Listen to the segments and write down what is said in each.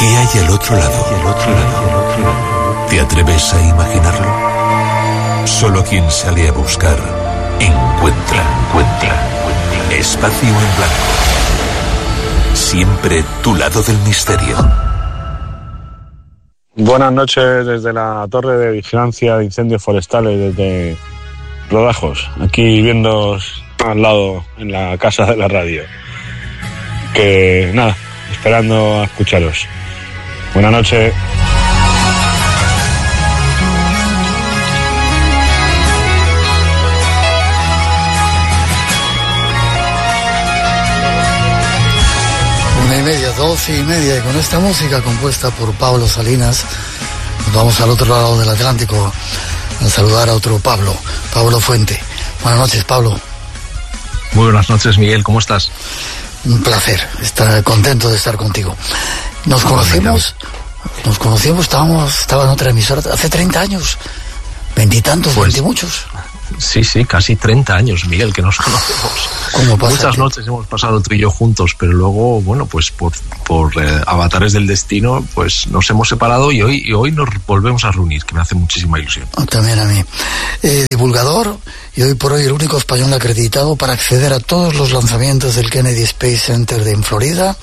¿Qué hay al otro lado? ¿Te atreves a imaginarlo? Solo quien sale a buscar, encuentra. Espacio en Blanco. Siempre tu lado del misterio. Buenas noches desde la Torre de Vigilancia de Incendios Forestales, desde Rodajos, aquí viendo al lado en la casa de la radio. Que nada, esperando a escucharos. Buenas noches. Media, 12:30, y con esta música compuesta por Pablo Salinas nos vamos al otro lado del Atlántico a saludar a otro Pablo Fuente. Buenas noches, Pablo. Muy buenas noches, Miguel, ¿cómo estás? Un placer, estar contento de estar contigo. Nos conocimos, estaba en otra emisora hace 30 años, 20 y tantos, 20 y muchos. Sí, casi 30 años, Miguel, que nos conocemos. ¿Cómo pasa? Muchas noches hemos pasado tú y yo juntos, pero luego, bueno, pues por avatares del destino, pues nos hemos separado y hoy nos volvemos a reunir, que me hace muchísima ilusión. También a mí. Divulgador y hoy por hoy el único español acreditado para acceder a todos los lanzamientos del Kennedy Space Center en Florida.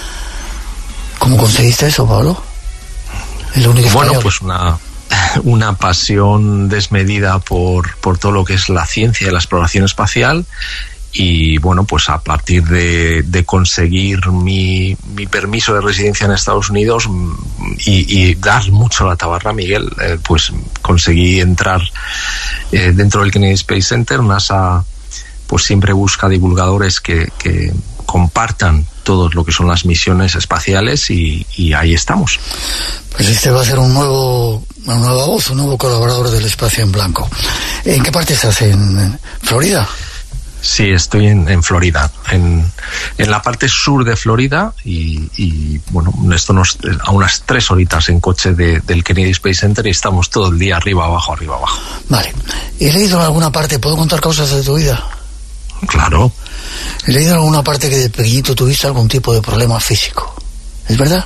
¿Cómo conseguiste eso, Pablo? El único español. Bueno, pues una pasión desmedida por todo lo que es la ciencia y la exploración espacial, y bueno, pues a partir de conseguir mi permiso de residencia en Estados Unidos y dar mucho la tabarra, Miguel, pues conseguí entrar dentro del Kennedy Space Center. NASA pues siempre busca divulgadores que compartan todo lo que son las misiones espaciales, y ahí estamos. Pues este va a ser una nueva voz, un nuevo colaborador del Espacio en Blanco. ¿En qué parte estás? ¿En Florida? Sí, estoy en Florida, en la parte sur de Florida, y bueno, esto a unas 3 horitas en coche del Kennedy Space Center, y estamos todo el día arriba, abajo. Vale. He leído en alguna parte, ¿puedo contar cosas de tu vida? Claro. He leído en alguna parte que de pequeñito tuviste algún tipo de problema físico. ¿Es verdad?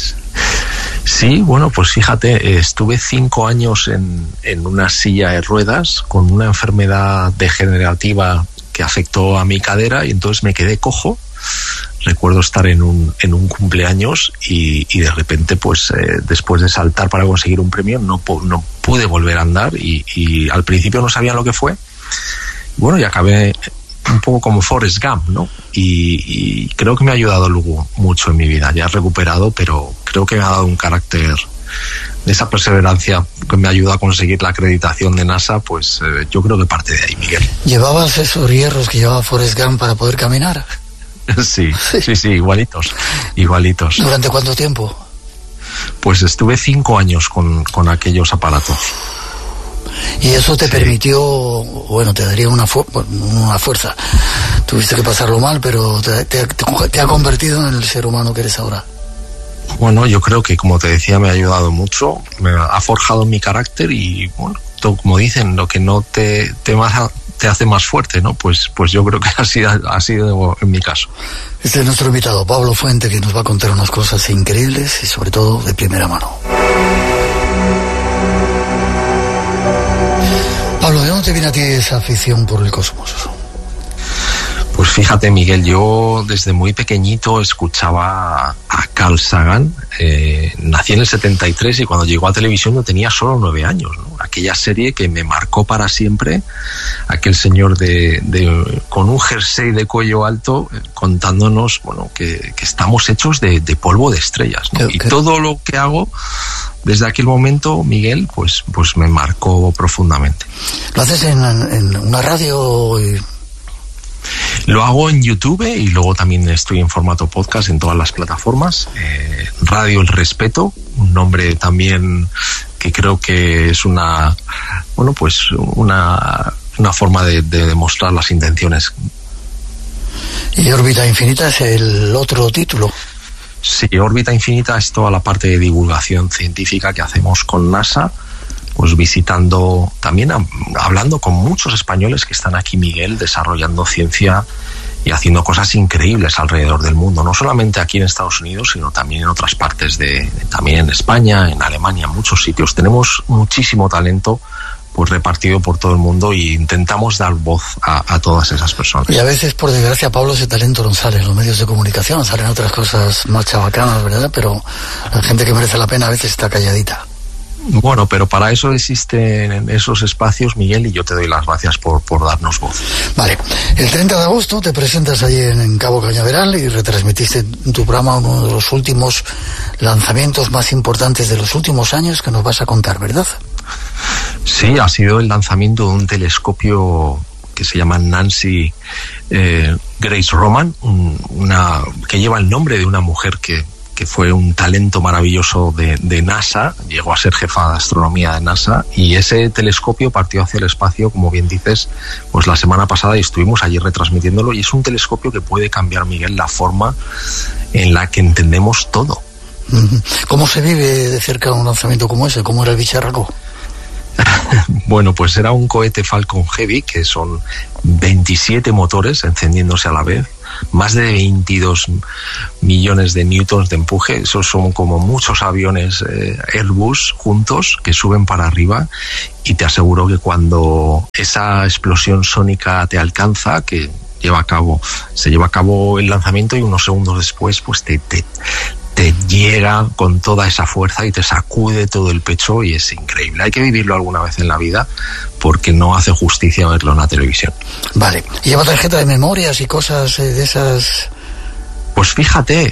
Sí, bueno, pues fíjate, estuve 5 años en una silla de ruedas con una enfermedad degenerativa que afectó a mi cadera, y entonces me quedé cojo. Recuerdo estar en un cumpleaños y de repente, pues después de saltar para conseguir un premio, no pude volver a andar, y al principio no sabía lo que fue. Bueno, y acabé un poco como Forrest Gump, ¿no? Y creo que me ha ayudado luego mucho en mi vida. Ya he recuperado, pero creo que me ha dado un carácter de esa perseverancia que me ayuda a conseguir la acreditación de NASA. Pues yo creo que parte de ahí, Miguel. ¿Llevabas esos hierros que llevaba Forrest Gump para poder caminar? Sí, igualitos. ¿Durante cuánto tiempo? Pues estuve 5 años con aquellos aparatos. Y eso te permitió, bueno, te daría una fuerza. Tuviste que pasarlo mal, pero te ha convertido en el ser humano que eres ahora. Bueno, yo creo que, como te decía, me ha ayudado mucho, me ha forjado mi carácter, y bueno, como dicen, lo que no te hace más fuerte, ¿no? Pues yo creo que ha sido en mi caso. Este es nuestro invitado, Pablo Fuente, que nos va a contar unas cosas increíbles y sobre todo de primera mano. Pablo, ¿de dónde te viene a ti esa afición por el cosmos? Pues fíjate, Miguel, yo desde muy pequeñito escuchaba a Carl Sagan. Nací en el 73 y cuando llegó a televisión yo tenía solo 9 años, ¿no? Aquella serie que me marcó para siempre, aquel señor con un jersey de cuello alto contándonos, bueno, que estamos hechos de polvo de estrellas, ¿no? Y todo lo que hago desde aquel momento, Miguel, pues me marcó profundamente. ¿Lo haces en una radio? Lo hago en YouTube, y luego también estoy en formato podcast en todas las plataformas. Radio El Respeto, un nombre también que creo que es una forma de demostrar las intenciones. ¿Y Órbita Infinita es el otro título? Sí, Órbita Infinita es toda la parte de divulgación científica que hacemos con NASA, pues visitando, también hablando con muchos españoles que están aquí, Miguel, desarrollando ciencia y haciendo cosas increíbles alrededor del mundo, no solamente aquí en Estados Unidos, sino también en otras partes también en España, en Alemania, en muchos sitios. Tenemos muchísimo talento pues repartido por todo el mundo y intentamos dar voz a todas esas personas. Y a veces, por desgracia, Pablo, ese talento no sale en los medios de comunicación, salen otras cosas más chabacanas, ¿verdad? Pero la gente que merece la pena a veces está calladita. Bueno, pero para eso existen esos espacios, Miguel, y yo te doy las gracias por darnos voz. Vale, el 30 de agosto te presentas allí en Cabo Cañaveral y retransmitiste en tu programa uno de los últimos lanzamientos más importantes de los últimos años que nos vas a contar, ¿verdad? Sí, ha sido el lanzamiento de un telescopio que se llama Nancy Grace Roman, que lleva el nombre de una mujer que fue un talento maravilloso de NASA, llegó a ser jefa de astronomía de NASA, y ese telescopio partió hacia el espacio, como bien dices, pues la semana pasada, y estuvimos allí retransmitiéndolo, y es un telescopio que puede cambiar, Miguel, la forma en la que entendemos todo. ¿Cómo se vive de cerca un lanzamiento como ese? ¿Cómo era el bicharraco? Bueno, pues era un cohete Falcon Heavy, que son 27 motores encendiéndose a la vez, más de 22 millones de newtons de empuje. Esos son como muchos aviones Airbus juntos que suben para arriba, y te aseguro que cuando esa explosión sónica te alcanza, que se lleva a cabo el lanzamiento, y unos segundos después pues te llega con toda esa fuerza y te sacude todo el pecho, y es increíble. Hay que vivirlo alguna vez en la vida porque no hace justicia verlo en la televisión. Vale, ¿y lleva tarjeta de memorias y cosas de esas? Pues fíjate,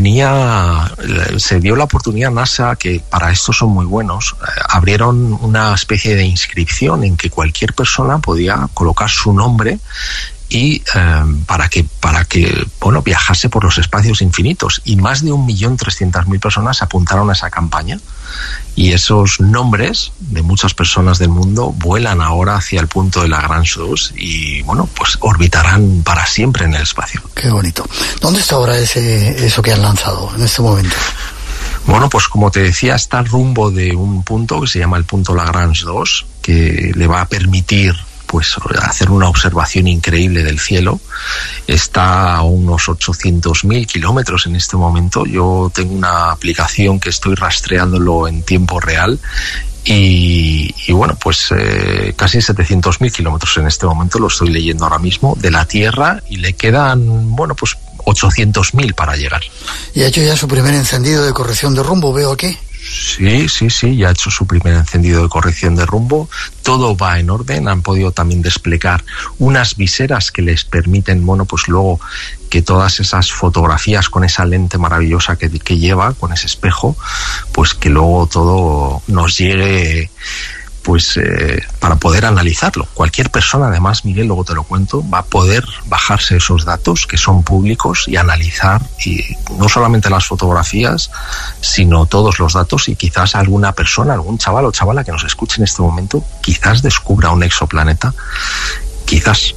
se dio la oportunidad a NASA, que para esto son muy buenos, abrieron una especie de inscripción en que cualquier persona podía colocar su nombre y para que viajase por los espacios infinitos, y más de 1.300.000 personas se apuntaron a esa campaña, y esos nombres de muchas personas del mundo vuelan ahora hacia el punto de Lagrange 2 y pues orbitarán para siempre en el espacio. Qué bonito. ¿Dónde está ahora eso que han lanzado en este momento? Bueno, pues como te decía, está al rumbo de un punto que se llama el punto Lagrange 2, que le va a permitir pues hacer una observación increíble del cielo. Está a unos 800.000 kilómetros en este momento. Yo tengo una aplicación que estoy rastreándolo en tiempo real, y casi 700.000 kilómetros en este momento, lo estoy leyendo ahora mismo, de la Tierra, y le quedan 800.000 para llegar. ¿Y ha hecho ya su primer encendido de corrección de rumbo, veo aquí? Sí, ya ha hecho su primer encendido de corrección de rumbo. Todo va en orden. Han podido también desplegar unas viseras que les permiten, luego que todas esas fotografías con esa lente maravillosa que lleva, con ese espejo, pues que luego todo nos llegue para poder analizarlo. Cualquier persona, además, Miguel, luego te lo cuento, va a poder bajarse esos datos que son públicos y analizar, y no solamente las fotografías, sino todos los datos, y quizás alguna persona, algún chaval o chavala que nos escuche en este momento, quizás descubra un exoplaneta, quizás.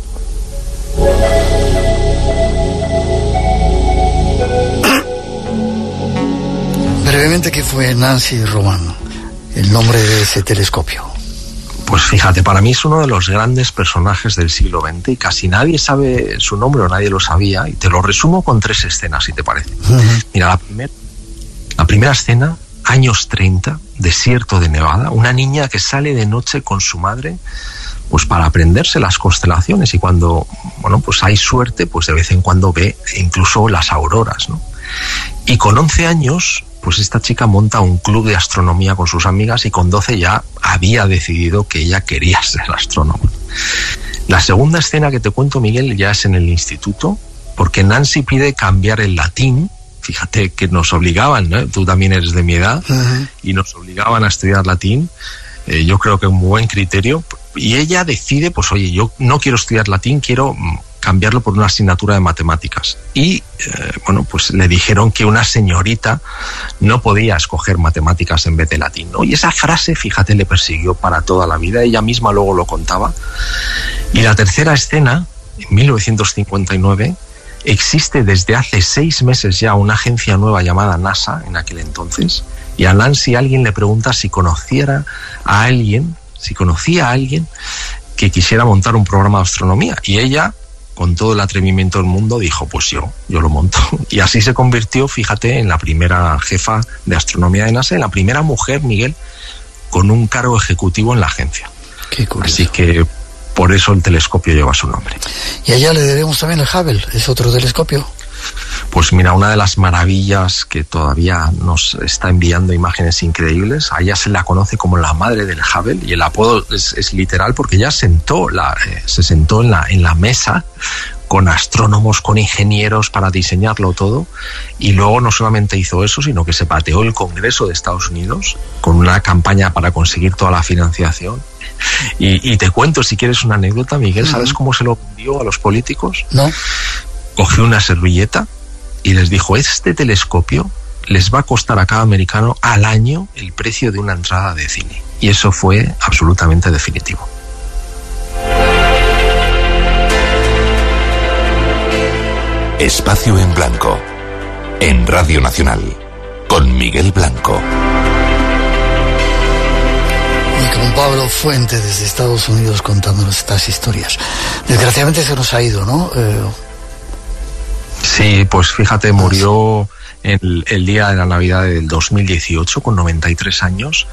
Brevemente, ¿qué fue Nancy Roman, el nombre de ese telescopio? Pues fíjate, para mí es uno de los grandes personajes del siglo XX, y casi nadie sabe su nombre, o nadie lo sabía, y te lo resumo con 3 escenas, si te parece. Mira, la primera escena, años 30, desierto de Nevada, una niña que sale de noche con su madre pues para aprenderse las constelaciones, y cuando hay suerte, pues de vez en cuando ve incluso las auroras, ¿no? Y con 11 años, pues esta chica monta un club de astronomía con sus amigas, y con 12 ya había decidido que ella quería ser astrónoma. La segunda escena que te cuento, Miguel, ya es en el instituto, porque Nancy pide cambiar el latín. Fíjate que nos obligaban, ¿no? Tú también eres de mi edad, y nos obligaban a estudiar latín. Yo creo que un buen criterio. Y ella decide, pues oye, yo no quiero estudiar latín, quiero cambiarlo por una asignatura de matemáticas. Y le dijeron que una señorita no podía escoger matemáticas en vez de latín, ¿no? Y esa frase, fíjate, le persiguió para toda la vida. Ella misma luego lo contaba. Y la tercera escena, en 1959, existe desde hace 6 meses ya una agencia nueva llamada NASA, en aquel entonces, y a Nancy alguien le pregunta si conocía a alguien que quisiera montar un programa de astronomía, y ella con todo el atrevimiento del mundo, dijo, pues yo lo monto. Y así se convirtió, fíjate, en la primera jefa de astronomía de NASA, en la primera mujer, Miguel, con un cargo ejecutivo en la agencia. Qué curioso. Así que por eso el telescopio lleva su nombre. Y allá le debemos también el Hubble, es otro telescopio. Pues mira, una de las maravillas que todavía nos está enviando imágenes increíbles, a ella se la conoce como la madre del Hubble, y el apodo es literal porque ella se sentó en la mesa con astrónomos, con ingenieros para diseñarlo todo, y luego no solamente hizo eso, sino que se pateó el Congreso de Estados Unidos con una campaña para conseguir toda la financiación. Y te cuento, si quieres, una anécdota, Miguel. ¿Sabes cómo se lo vendió a los políticos? No. Cogió una servilleta y les dijo, este telescopio les va a costar a cada americano al año el precio de una entrada de cine. Y eso fue absolutamente definitivo. Espacio en Blanco, en Radio Nacional, con Miguel Blanco. Y con Pablo Fuente desde Estados Unidos contándonos estas historias. Desgraciadamente se nos ha ido, ¿no? Sí, pues fíjate, murió el día de la Navidad del 2018 con 93 años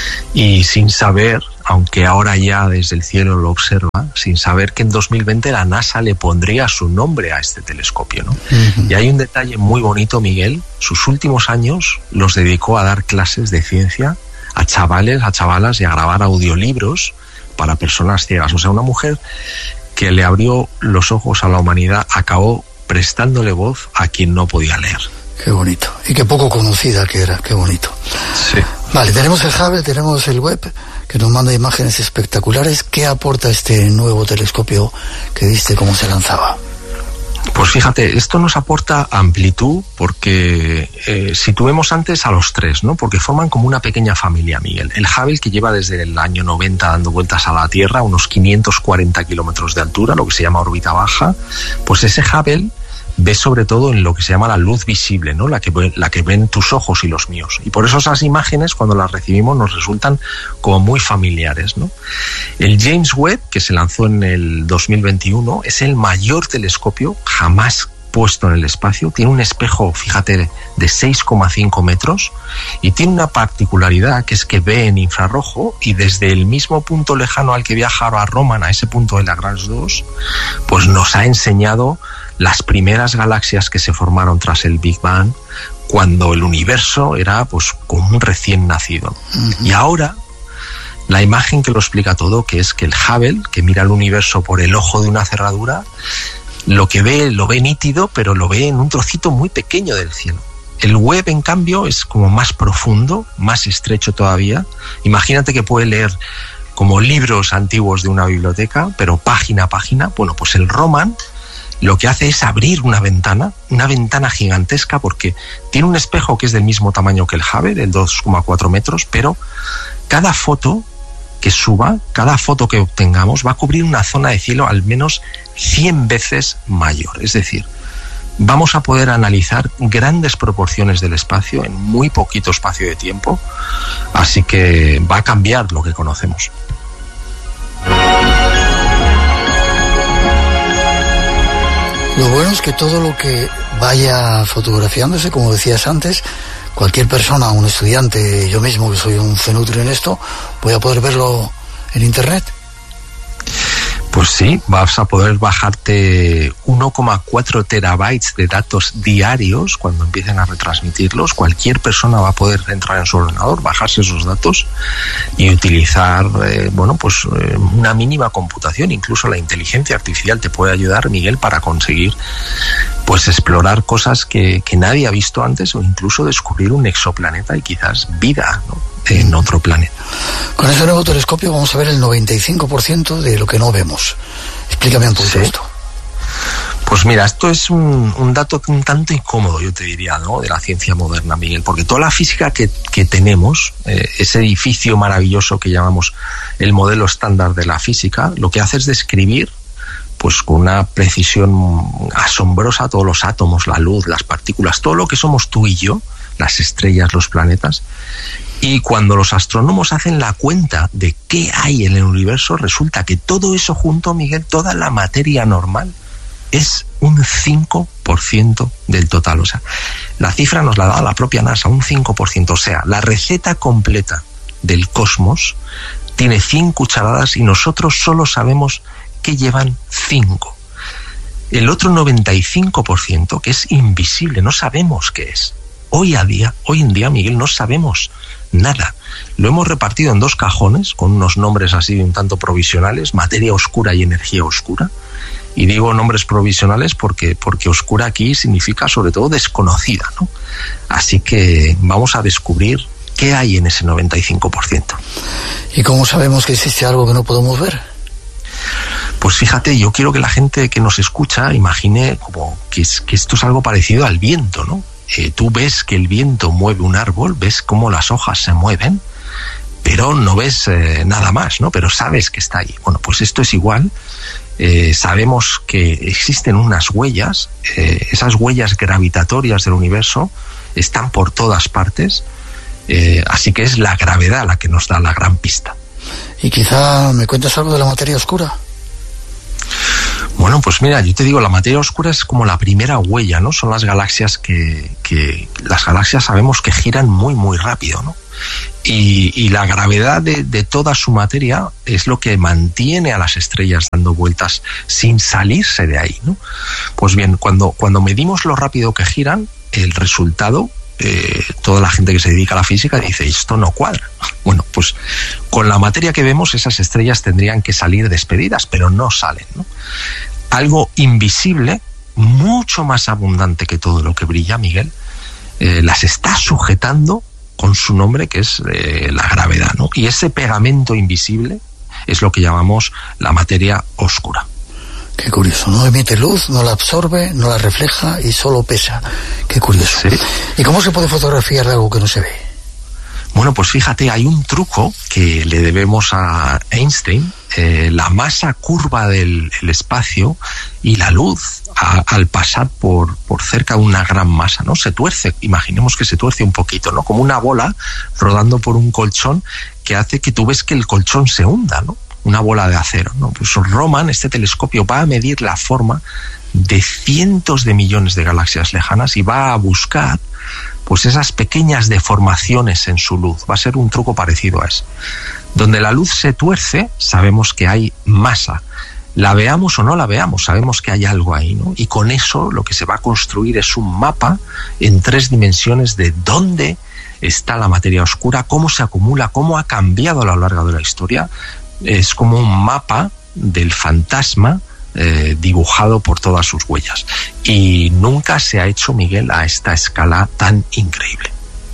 y sin saber, aunque ahora ya desde el cielo lo observa, sin saber que en 2020 la NASA le pondría su nombre a este telescopio, ¿no? Uh-huh. Y hay un detalle muy bonito, Miguel. Sus últimos años los dedicó a dar clases de ciencia a chavales, a chavalas y a grabar audiolibros para personas ciegas. O sea, una mujer que le abrió los ojos a la humanidad acabó prestándole voz a quien no podía leer. Qué bonito. Y qué poco conocida que era, qué bonito. Sí. Vale, tenemos el Hubble, tenemos el web, que nos manda imágenes espectaculares. ¿Qué aporta este nuevo telescopio que viste cómo se lanzaba? Pues fíjate, esto nos aporta amplitud porque situemos antes a los tres, ¿no? Porque forman como una pequeña familia, Miguel. El Hubble, que lleva desde el año 90 dando vueltas a la Tierra, unos 540 kilómetros de altura, lo que se llama órbita baja, pues ese Hubble ve sobre todo en lo que se llama la luz visible, ¿no? La que ven tus ojos y los míos. Y por eso esas imágenes, cuando las recibimos, nos resultan como muy familiares, ¿no? El James Webb, que se lanzó en el 2021, es el mayor telescopio jamás puesto en el espacio. Tiene un espejo, fíjate, de 6,5 metros y tiene una particularidad, que es que ve en infrarrojo, y desde el mismo punto lejano al que viajaba Roman, a ese punto de Lagrange 2, pues nos ha enseñado las primeras galaxias que se formaron tras el Big Bang, cuando el universo era pues como un recién nacido. Uh-huh. Y ahora la imagen que lo explica todo, que es que el Hubble, que mira el universo por el ojo de una cerradura, lo que ve, lo ve nítido, pero lo ve en un trocito muy pequeño del cielo. El Webb, en cambio, es como más profundo, más estrecho todavía. Imagínate que puede leer como libros antiguos de una biblioteca, pero página a página. Bueno, pues el Roman lo que hace es abrir una ventana gigantesca, porque tiene un espejo que es del mismo tamaño que el Hubble, el 2,4 metros, pero cada foto que suba, cada foto que obtengamos va a cubrir una zona de cielo al menos 100 veces mayor. Es decir, vamos a poder analizar grandes proporciones del espacio en muy poquito espacio de tiempo, así que va a cambiar lo que conocemos. Lo bueno es que todo lo que vaya fotografiándose, como decías antes, cualquier persona, un estudiante, yo mismo que soy un cenutrio en esto, voy a poder verlo en internet. Pues sí, vas a poder bajarte 1,4 terabytes de datos diarios cuando empiecen a retransmitirlos. Cualquier persona va a poder entrar en su ordenador, bajarse esos datos y utilizar, una mínima computación. Incluso la inteligencia artificial te puede ayudar, Miguel, para conseguir pues explorar cosas que nadie ha visto antes, o incluso descubrir un exoplaneta y quizás vida, ¿no?, en otro planeta. Con ese nuevo telescopio vamos a ver el 95% de lo que no vemos. Explícame un poquito esto. Pues mira, esto es un dato un tanto incómodo, yo te diría, ¿no?, de la ciencia moderna, Miguel, porque toda la física que tenemos, ese edificio maravilloso que llamamos el modelo estándar de la física, lo que hace es describir pues con una precisión asombrosa todos los átomos, la luz, las partículas, todo lo que somos tú y yo, las estrellas, los planetas. Y cuando los astrónomos hacen la cuenta de qué hay en el universo, resulta que todo eso junto, Miguel, toda la materia normal, es un 5% del total. O sea, la cifra nos la da la propia NASA, un 5%. O sea, la receta completa del cosmos tiene 100 cucharadas y nosotros solo sabemos que llevan 5. El otro 95%, que es invisible, no sabemos qué es. Hoy en día, Miguel, no sabemos nada. Lo hemos repartido en 2 cajones, con unos nombres así un tanto provisionales, materia oscura y energía oscura. Y digo nombres provisionales porque oscura aquí significa sobre todo desconocida, ¿no? Así que vamos a descubrir qué hay en ese 95%. ¿Y cómo sabemos que existe algo que no podemos ver? Pues fíjate, yo quiero que la gente que nos escucha imagine como que esto es algo parecido al viento, ¿no? Tú ves que el viento mueve un árbol, ves cómo las hojas se mueven, pero no ves nada más, ¿no? Pero sabes que está ahí. Bueno, pues esto es igual. Sabemos que existen unas huellas, esas huellas gravitatorias del universo están por todas partes, así que es la gravedad la que nos da la gran pista. Y quizá me cuentes algo de la materia oscura. Bueno, pues mira, yo te digo, la materia oscura es como la primera huella, ¿no? Son las galaxias que las galaxias sabemos que giran muy, muy rápido, ¿no? Y la gravedad de toda su materia es lo que mantiene a las estrellas dando vueltas sin salirse de ahí, ¿no? Pues bien, cuando medimos lo rápido que giran, el resultado, toda la gente que se dedica a la física dice, esto no cuadra. Bueno, pues con la materia que vemos, esas estrellas tendrían que salir despedidas, pero no salen, ¿no? Algo invisible, mucho más abundante que todo lo que brilla, Miguel, las está sujetando con su nombre, que es la gravedad, ¿no? Y ese pegamento invisible es lo que llamamos la materia oscura. Qué curioso, no emite luz, no la absorbe, no la refleja y solo pesa. Qué curioso. Sí. ¿Y cómo se puede fotografiar algo que no se ve? Bueno, pues fíjate, hay un truco que le debemos a Einstein. La masa curva del espacio y la luz al pasar por cerca de una gran masa, ¿no? Se tuerce, imaginemos que se tuerce un poquito, ¿no? Como una bola rodando por un colchón que hace que tú ves que el colchón se hunda, ¿no? Una bola de acero, ¿no? Pues Roman, este telescopio, va a medir la forma de cientos de millones de galaxias lejanas y va a buscar pues esas pequeñas deformaciones en su luz. Va a ser un truco parecido a ese. Donde la luz se tuerce, sabemos que hay masa. La veamos o no la veamos, sabemos que hay algo ahí, ¿no? Y con eso lo que se va a construir es un mapa en 3 dimensiones de dónde está la materia oscura, cómo se acumula, cómo ha cambiado a lo largo de la historia. Es como un mapa del fantasma dibujado por todas sus huellas. Y nunca se ha hecho, Miguel, a esta escala tan increíble.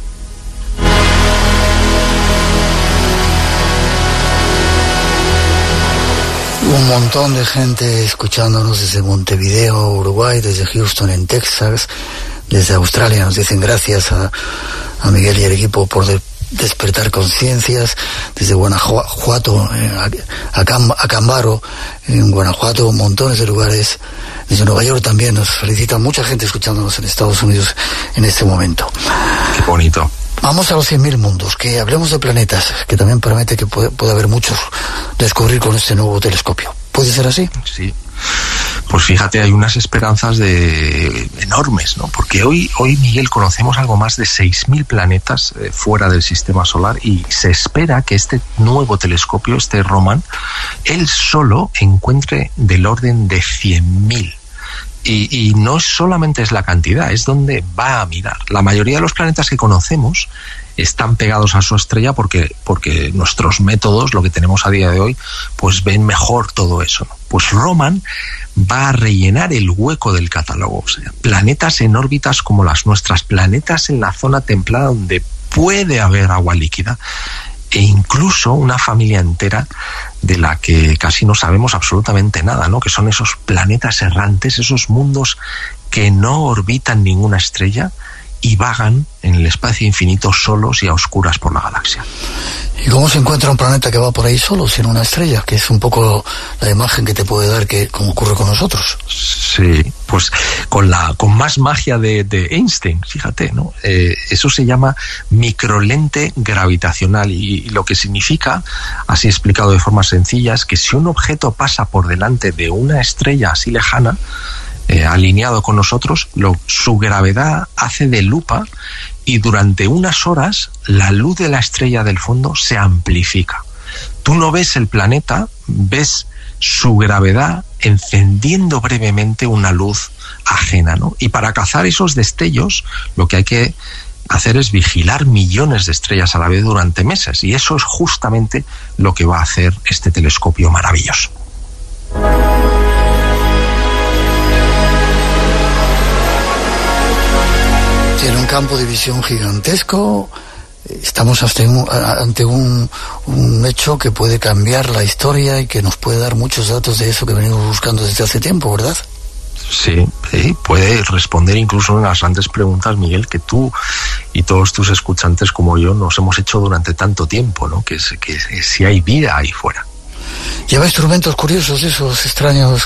Un montón de gente escuchándonos desde Montevideo, Uruguay, desde Houston, en Texas, desde Australia. Nos dicen gracias a Miguel y el equipo por despertar conciencias. Desde Guanajuato, a Cambaro, en Guanajuato, montones de lugares. Desde Nueva York también nos felicitan mucha gente escuchándonos en Estados Unidos en este momento. Qué bonito. Vamos a los 100.000 mundos, que hablemos de planetas, que también promete que puede haber muchos descubrir con este nuevo telescopio. ¿Puede ser así? Sí. Pues fíjate, hay unas esperanzas enormes, ¿no? Porque hoy, Miguel, conocemos algo más de 6.000 planetas fuera del sistema solar y se espera que este nuevo telescopio, este Roman, él solo encuentre del orden de 100.000. Y no solamente es la cantidad, es donde va a mirar. La mayoría de los planetas que conocemos están pegados a su estrella porque nuestros métodos, lo que tenemos a día de hoy, pues ven mejor todo eso, ¿no? Pues Roman va a rellenar el hueco del catálogo. O sea, planetas en órbitas como las nuestras, planetas en la zona templada donde puede haber agua líquida, e incluso una familia entera de la que casi no sabemos absolutamente nada, ¿no? Que son esos planetas errantes, esos mundos que no orbitan ninguna estrella y vagan en el espacio infinito solos y a oscuras por la galaxia. ¿Y cómo se encuentra un planeta que va por ahí solo, sin una estrella? Que es un poco la imagen que te puede dar, que como ocurre con nosotros. Sí, pues con más magia de Einstein, fíjate, ¿no? Eso se llama microlente gravitacional y lo que significa, así explicado de forma sencilla, es que si un objeto pasa por delante de una estrella así lejana, alineado con nosotros, su gravedad hace de lupa y durante unas horas la luz de la estrella del fondo se amplifica. Tú no ves el planeta, ves su gravedad encendiendo brevemente una luz ajena, ¿no? Y para cazar esos destellos, lo que hay que hacer es vigilar millones de estrellas a la vez durante meses, y eso es justamente lo que va a hacer este telescopio maravilloso. Tiene un campo de visión gigantesco. Estamos ante un hecho que puede cambiar la historia y que nos puede dar muchos datos de eso que venimos buscando desde hace tiempo, ¿verdad? Sí, puede responder incluso unas grandes preguntas, Miguel, que tú y todos tus escuchantes como yo nos hemos hecho durante tanto tiempo, ¿no? Que si hay vida ahí fuera. ¿Lleva instrumentos curiosos, esos extraños?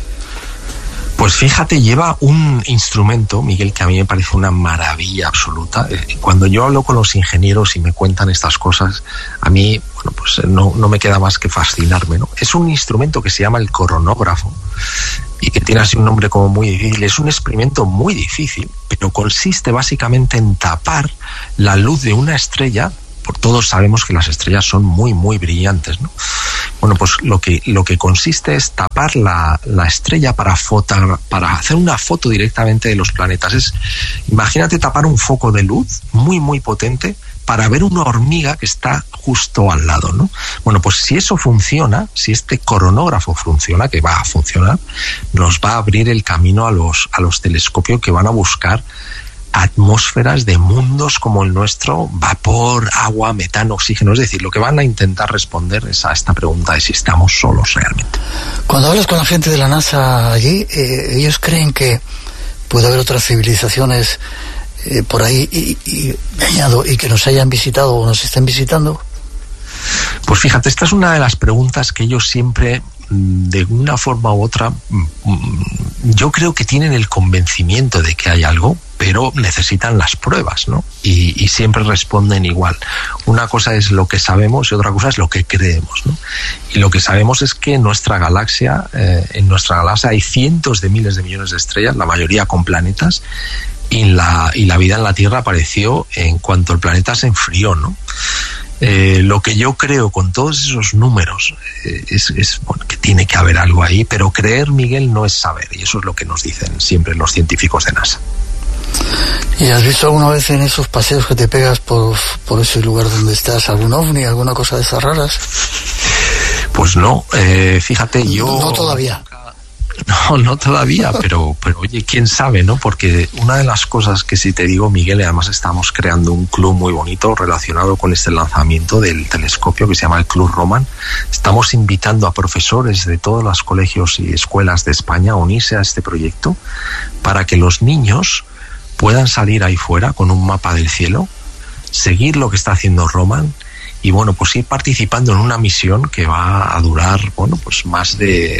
Pues fíjate, lleva un instrumento, Miguel, que a mí me parece una maravilla absoluta. Cuando yo hablo con los ingenieros y me cuentan estas cosas, a mí, bueno, pues no me queda más que fascinarme, ¿no? Es un instrumento que se llama el coronógrafo y que tiene así un nombre como muy difícil. Es un experimento muy difícil, pero consiste básicamente en tapar la luz de una estrella. Por todos sabemos que las estrellas son muy, muy brillantes, ¿no? Bueno, pues lo que consiste es tapar la estrella para hacer una foto directamente de los planetas. Imagínate tapar un foco de luz muy, muy potente para ver una hormiga que está justo al lado, ¿no? Bueno, pues si eso funciona, si este coronógrafo funciona, que va a funcionar, nos va a abrir el camino a los telescopios que van a buscar atmósferas de mundos como el nuestro, vapor, agua, metano, oxígeno. Es decir, lo que van a intentar responder es a esta pregunta de si estamos solos realmente. Cuando hablas con la gente de la NASA allí, ellos creen que puede haber otras civilizaciones por ahí y que nos hayan visitado o nos estén visitando. Pues fíjate, esta es una de las preguntas que ellos siempre, de una forma u otra, yo creo que tienen el convencimiento de que hay algo, pero necesitan las pruebas, ¿no? Y siempre responden igual. Una cosa es lo que sabemos y otra cosa es lo que creemos, ¿no? Y lo que sabemos es que en nuestra galaxia hay cientos de miles de millones de estrellas, la mayoría con planetas, y la vida en la Tierra apareció en cuanto el planeta se enfrió, ¿no? Lo que yo creo con todos esos números es bueno, que tiene que haber algo ahí, pero creer, Miguel, no es saber, y eso es lo que nos dicen siempre los científicos de NASA. ¿Y has visto alguna vez en esos paseos que te pegas por ese lugar donde estás algún ovni, alguna cosa de esas raras? Pues no, fíjate, yo... No todavía. No todavía, pero oye, quién sabe, ¿no? Porque una de las cosas que sí te digo, Miguel, y además estamos creando un club muy bonito relacionado con este lanzamiento del telescopio que se llama el Club Roman. Estamos invitando a profesores de todos los colegios y escuelas de España a unirse a este proyecto para que los niños puedan salir ahí fuera con un mapa del cielo, seguir lo que está haciendo Roman y, bueno, pues ir participando en una misión que va a durar, bueno, pues más de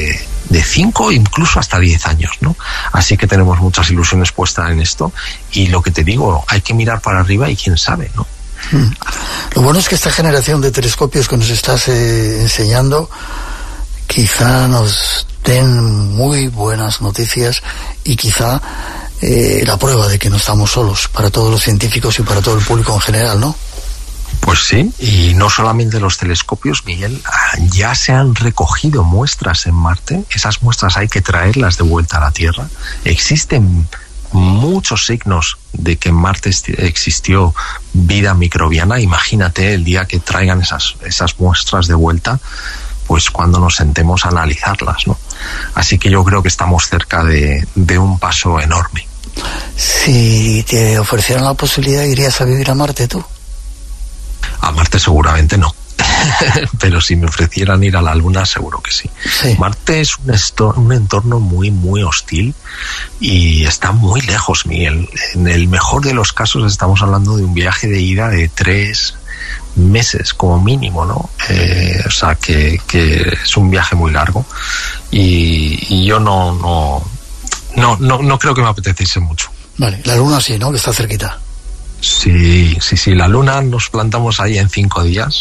5, incluso hasta 10 años, ¿no? Así que tenemos muchas ilusiones puestas en esto y lo que te digo, hay que mirar para arriba y quién sabe, ¿no? Lo bueno es que esta generación de telescopios que nos estás enseñando quizá nos den muy buenas noticias y quizá la prueba de que no estamos solos para todos los científicos y para todo el público en general, ¿no? Pues sí, y no solamente los telescopios, Miguel, ya se han recogido muestras en Marte, esas muestras hay que traerlas de vuelta a la Tierra. Existen muchos signos de que en Marte existió vida microbiana. Imagínate el día que traigan esas muestras de vuelta, pues cuando nos sentemos a analizarlas, ¿no? Así que yo creo que estamos cerca de un paso enorme. Si te ofrecieran la posibilidad, ¿irías a vivir a Marte tú? A Marte seguramente no, pero si me ofrecieran ir a la Luna seguro que sí. Marte es un entorno muy, muy hostil y está muy lejos, Miguel. En el mejor de los casos estamos hablando de un viaje de ida de 3 meses como mínimo, ¿no? O sea que es un viaje muy largo y yo no creo que me apeteciese mucho. Vale, la Luna sí, ¿no? Que está cerquita. Sí, la Luna nos plantamos ahí en 5 días.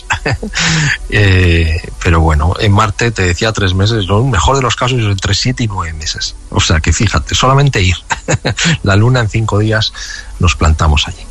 Pero bueno, en Marte te decía 3 meses, lo mejor de los casos es entre 7 y 9 meses. O sea que fíjate, solamente ir. La Luna en 5 días nos plantamos allí.